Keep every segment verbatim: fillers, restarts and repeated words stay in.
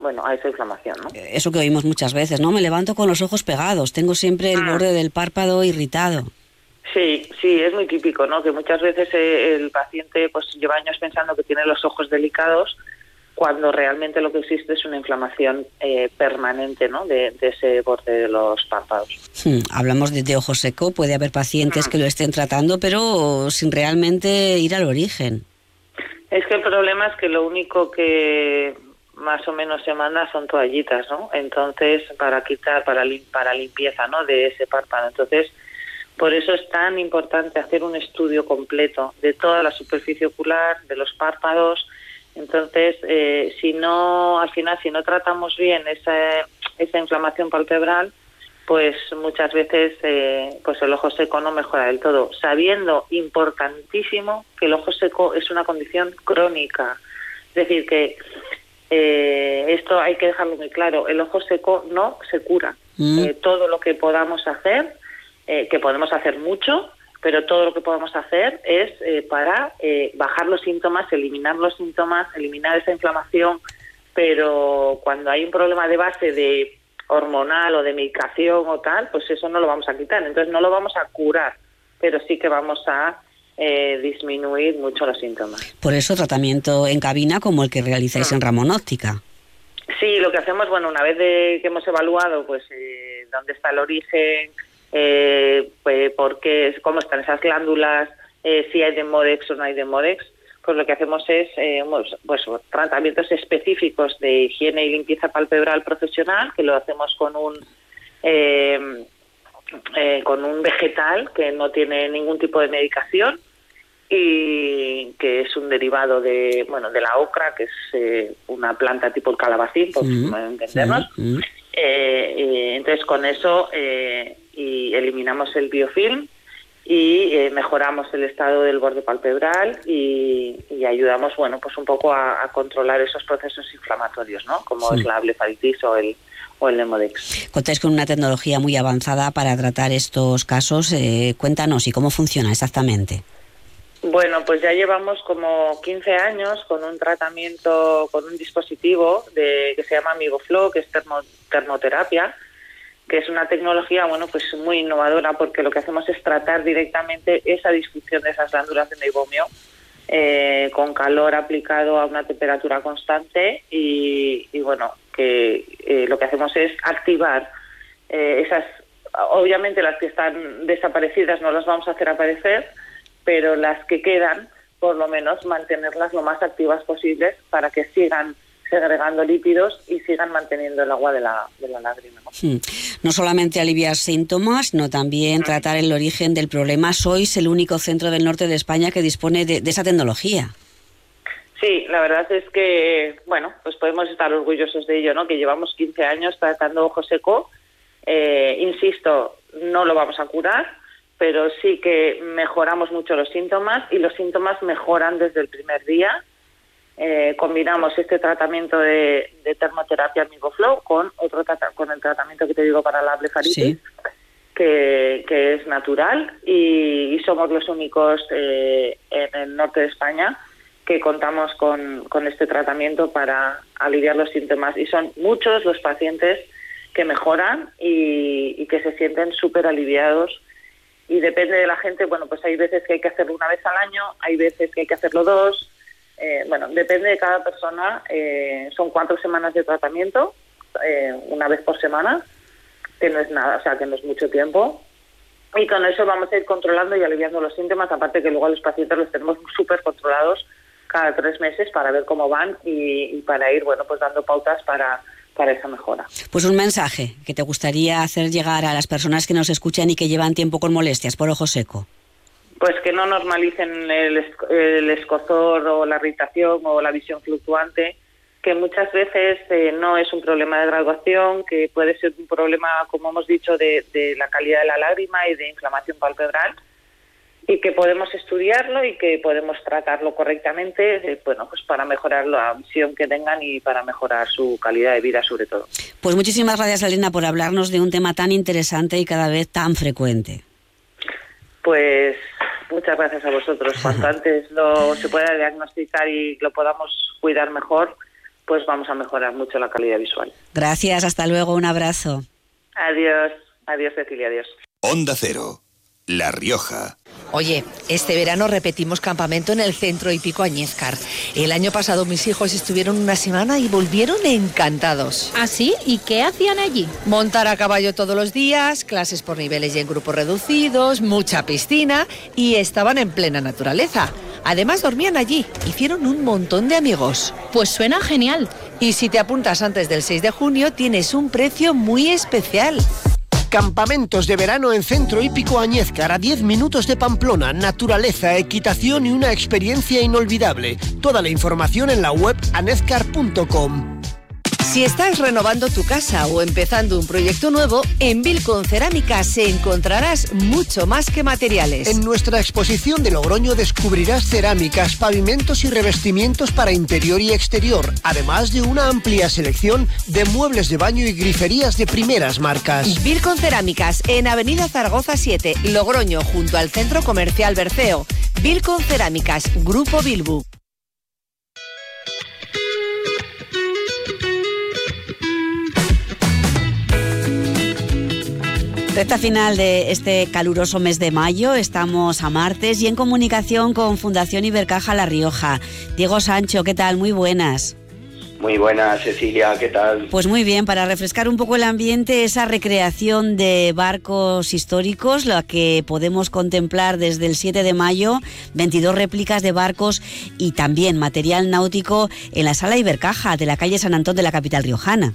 bueno, a esa inflamación, ¿no? Eso que oímos muchas veces, ¿no? Me levanto con los ojos pegados, tengo siempre el Ah. borde del párpado irritado. Sí, sí, es muy típico, ¿no? Que muchas veces eh, el paciente pues lleva años pensando que tiene los ojos delicados, cuando realmente lo que existe es una inflamación eh, permanente, ¿no? De, de ese borde de los párpados. Hmm, hablamos de, de ojo seco, puede haber pacientes que lo estén tratando, pero sin realmente ir al origen. Es que el problema es que lo único que más o menos se manda son toallitas, ¿no? Entonces, para quitar, para, lim- para limpieza, ¿no? De ese párpado. Entonces, por eso es tan importante hacer un estudio completo de toda la superficie ocular, de los párpados. Entonces, eh, si no, al final, si no tratamos bien esa, esa inflamación palpebral, pues muchas veces eh, pues el ojo seco no mejora del todo, sabiendo, importantísimo, que el ojo seco es una condición crónica. Es decir, que eh, esto hay que dejarlo muy claro, el ojo seco no se cura. Mm. Eh, todo lo que podamos hacer, eh, que podemos hacer mucho, pero todo lo que podemos hacer es eh, para eh, bajar los síntomas, eliminar los síntomas, eliminar esa inflamación, pero cuando hay un problema de base de hormonal o de medicación o tal, pues eso no lo vamos a quitar, entonces no lo vamos a curar, pero sí que vamos a eh, disminuir mucho los síntomas. Por eso tratamiento en cabina como el que realizáis mm. en Ramón Óptica. Sí, lo que hacemos, bueno, una vez de que hemos evaluado pues eh, dónde está el origen, eh, pues, por qué, cómo están esas glándulas, eh, si hay Demodex o no hay Demodex, pues lo que hacemos es eh, pues, tratamientos específicos de higiene y limpieza palpebral profesional, que lo hacemos con un eh, eh, con un vegetal que no tiene ningún tipo de medicación y que es un derivado de bueno de la ocra, que es eh, una planta tipo el calabacín, por mm, entendernos. Mm, mm. Eh, eh, entonces con eso eh, y eliminamos el biofilm y eh, mejoramos el estado del borde palpebral y, y ayudamos, bueno, pues un poco a, a controlar esos procesos inflamatorios, ¿no? Como sí. es la blefaritis o el o el Demodex. Contáis con una tecnología muy avanzada para tratar estos casos. Eh, cuéntanos, ¿y cómo funciona exactamente? Bueno, pues ya llevamos como quince años con un tratamiento, con un dispositivo de que se llama AmigoFlow, que es termo, termoterapia, que es una tecnología, bueno, pues muy innovadora, porque lo que hacemos es tratar directamente esa disfunción de esas glándulas de meibomio eh, con calor aplicado a una temperatura constante y, y bueno, que eh, lo que hacemos es activar eh, esas, obviamente las que están desaparecidas no las vamos a hacer aparecer, pero las que quedan, por lo menos mantenerlas lo más activas posibles para que sigan segregando lípidos y sigan manteniendo el agua de la, de la lágrima, ¿no? Sí. No solamente aliviar síntomas, sino también tratar el origen del problema. Sois el único centro del norte de España que dispone de, de esa tecnología. Sí, la verdad es que, bueno, pues podemos estar orgullosos de ello, ¿no? Que llevamos quince años tratando ojo seco. Eh, insisto, no lo vamos a curar, pero sí que mejoramos mucho los síntomas y los síntomas mejoran desde el primer día. Eh, combinamos este tratamiento de, de termoterapia AmigoFlow con otro con el tratamiento que te digo para la blefaritis, sí. que, que es natural y, y somos los únicos eh, en el norte de España que contamos con, con este tratamiento para aliviar los síntomas y son muchos los pacientes que mejoran y, y que se sienten súper aliviados. Y depende de la gente, bueno, pues hay veces que hay que hacerlo una vez al año, hay veces que hay que hacerlo dos. Eh, bueno, depende de cada persona. Eh, son cuatro semanas de tratamiento, eh, una vez por semana, que no es nada, o sea, que no es mucho tiempo. Y con eso vamos a ir controlando y aliviando los síntomas, aparte que luego a los pacientes los tenemos súper controlados cada tres meses para ver cómo van y, y para ir, bueno, pues dando pautas para... para esa mejora. Pues un mensaje que te gustaría hacer llegar a las personas que nos escuchan y que llevan tiempo con molestias por ojo seco. Pues que no normalicen el, esc- el escozor o la irritación o la visión fluctuante, que muchas veces eh, no es un problema de graduación, que puede ser un problema, como hemos dicho, de, de la calidad de la lágrima y de inflamación palpebral, y que podemos estudiarlo y que podemos tratarlo correctamente, eh, bueno, pues para mejorar la visión que tengan y para mejorar su calidad de vida sobre todo. Pues muchísimas gracias, Elena, por hablarnos de un tema tan interesante y cada vez tan frecuente. Pues muchas gracias a vosotros. Cuanto antes lo se pueda diagnosticar y lo podamos cuidar mejor, pues vamos a mejorar mucho la calidad visual. Gracias, hasta luego, un abrazo. Adiós, adiós Cecilia, adiós. Onda Cero, La Rioja. Oye, este verano repetimos campamento en el centro hípico Añezcar. El año pasado mis hijos estuvieron una semana y volvieron encantados. ¿Ah, sí? ¿Y qué hacían allí? Montar a caballo todos los días, clases por niveles y en grupos reducidos, mucha piscina y estaban en plena naturaleza. Además dormían allí, hicieron un montón de amigos. Pues suena genial. Y si te apuntas antes del seis de junio tienes un precio muy especial. Campamentos de verano en Centro Hípico Añezcar, a diez minutos de Pamplona. Naturaleza, equitación y una experiencia inolvidable. Toda la información en la web anezcar punto com. Si estás renovando tu casa o empezando un proyecto nuevo, en Vilcon Cerámicas encontrarás mucho más que materiales. En nuestra exposición de Logroño descubrirás cerámicas, pavimentos y revestimientos para interior y exterior, además de una amplia selección de muebles de baño y griferías de primeras marcas. Vilcon Cerámicas, en Avenida Zaragoza siete, Logroño, junto al Centro Comercial Berceo. Vilcon Cerámicas, Grupo Bilbu. Recta final de este caluroso mes de mayo, estamos a martes y en comunicación con Fundación Ibercaja La Rioja. Diego Sancho, ¿qué tal? Muy buenas. Muy buenas, Cecilia, ¿qué tal? Pues muy bien, para refrescar un poco el ambiente, esa recreación de barcos históricos, la que podemos contemplar desde el siete de mayo, veintidós réplicas de barcos y también material náutico en la Sala Ibercaja de la calle San Antón de la capital riojana.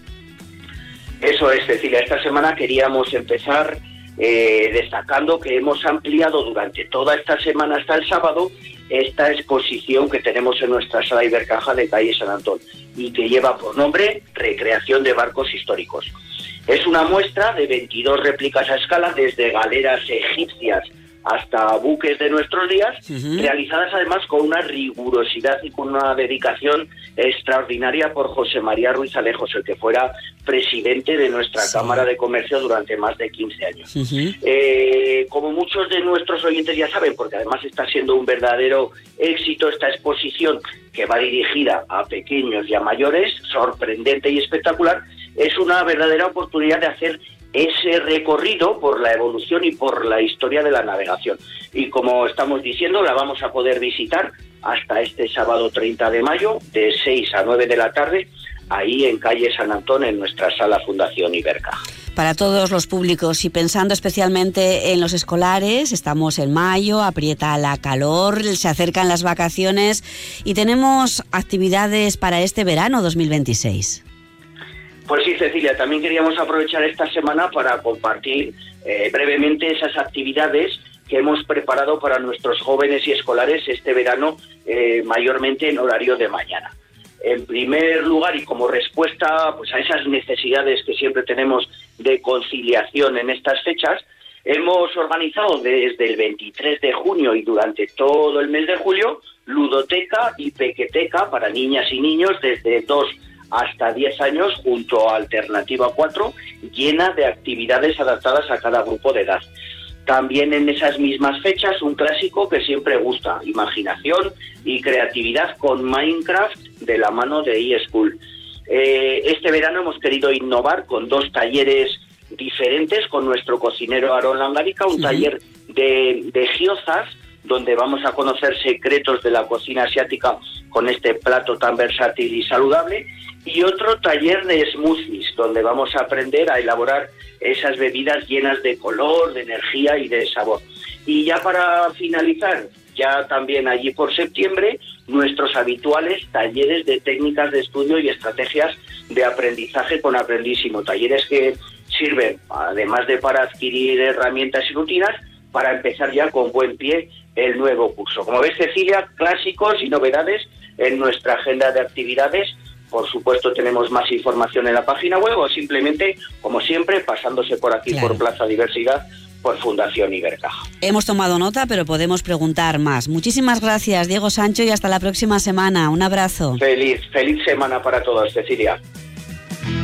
Eso es, Cecilia. Esta semana queríamos empezar eh, destacando que hemos ampliado durante toda esta semana hasta el sábado esta exposición que tenemos en nuestra Sala Ibercaja de calle San Antón y que lleva por nombre Recreación de Barcos Históricos. Es una muestra de veintidós réplicas a escala, desde galeras egipcias hasta buques de nuestros días, uh-huh. realizadas además con una rigurosidad y con una dedicación extraordinaria por José María Ruiz Alejos, el que fuera presidente de nuestra sí. Cámara de Comercio durante más de quince años. Uh-huh. Eh, como muchos de nuestros oyentes ya saben, porque además está siendo un verdadero éxito esta exposición, que va dirigida a pequeños y a mayores, sorprendente y espectacular, es una verdadera oportunidad de hacer ese recorrido por la evolución y por la historia de la navegación. Y como estamos diciendo, la vamos a poder visitar hasta este sábado treinta de mayo, de seis a nueve de la tarde, ahí en calle San Antón, en nuestra sala Fundación Ibercaja. Para todos los públicos y pensando especialmente en los escolares, estamos en mayo, aprieta la calor, se acercan las vacaciones y tenemos actividades para este verano dos mil veintiséis. Pues sí, Cecilia, también queríamos aprovechar esta semana para compartir eh, brevemente esas actividades que hemos preparado para nuestros jóvenes y escolares este verano, eh, mayormente en horario de mañana. En primer lugar, y como respuesta pues, a esas necesidades que siempre tenemos de conciliación en estas fechas, hemos organizado desde el veintitrés de junio y durante todo el mes de julio ludoteca y pequeteca para niñas y niños desde dos hasta diez años junto a Alternativa cuatro, llena de actividades adaptadas a cada grupo de edad. También en esas mismas fechas un clásico que siempre gusta, imaginación y creatividad con Minecraft de la mano de eSchool. Eh, este verano hemos querido innovar con dos talleres diferentes con nuestro cocinero Aarón Langarica, un sí. taller de, de giozas, donde vamos a conocer secretos de la cocina asiática con este plato tan versátil y saludable, y otro taller de smoothies, donde vamos a aprender a elaborar esas bebidas llenas de color, de energía y de sabor. Y ya para finalizar, ya también allí por septiembre, nuestros habituales talleres de técnicas de estudio y estrategias de aprendizaje con Aprendísimo, talleres que sirven, además de para adquirir herramientas y rutinas, para empezar ya con buen pie el nuevo curso. Como ves, Cecilia, clásicos y novedades en nuestra agenda de actividades. Por supuesto, tenemos más información en la página web o simplemente, como siempre, pasándose por aquí, claro. por Plaza Diversidad, por Fundación Ibercaja. Hemos tomado nota, pero podemos preguntar más. Muchísimas gracias, Diego Sancho, y hasta la próxima semana. Un abrazo. Feliz, feliz semana para todos, Cecilia.